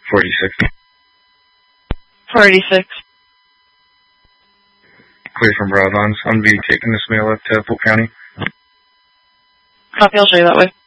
486. 486. Clear from Broadlands. I'm going to be taking this mail up to Polk County. Copy, I'll show you that way.